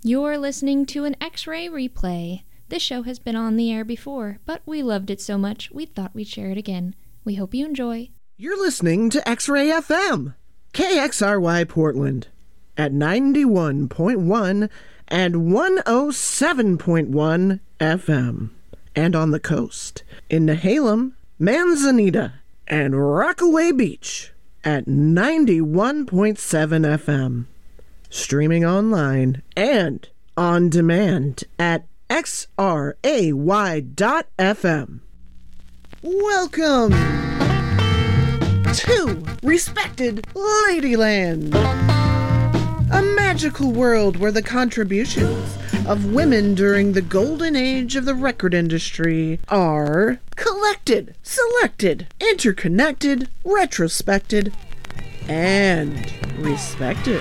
You're listening to an X-Ray replay. This show has been on the air before, but we loved it so much we thought we'd share it again. We hope you enjoy. You're listening to X-Ray FM, KXRY Portland, at 91.1 and 107.1 FM, and on the coast, in Nehalem, Manzanita, and Rockaway Beach, at 91.7 FM. Streaming online and on demand at xray.fm. Welcome to Respected Ladyland, a magical world where the contributions of women during the golden age of the record industry are collected, selected, interconnected, retrospected, and respected.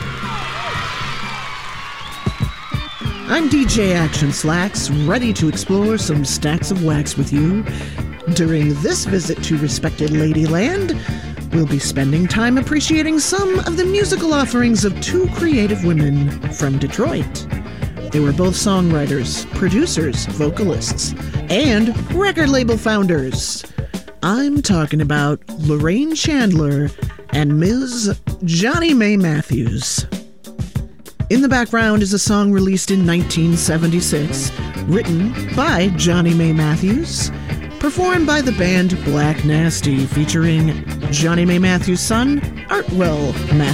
I'm DJ Action Slacks, ready to explore some stacks of wax with you. During this visit to Respected Ladyland, we'll be spending time appreciating some of the musical offerings of two creative women from Detroit. They were both songwriters, producers, vocalists, and record label founders. I'm talking about Lorraine Chandler and Ms. Johnny May Matthews. In the background is a song released in 1976, written by Johnny May Matthews, performed by the band Black Nasty, featuring Johnny May Matthews' son, Artwell Matthews.